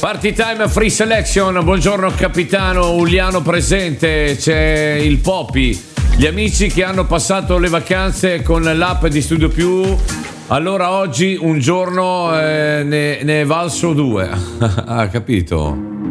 Party time free selection, buongiorno capitano Uliano presente, c'è il Popi, gli amici che hanno passato le vacanze con l'app di Studio Più, allora oggi un giorno ne è valso due, ha capito?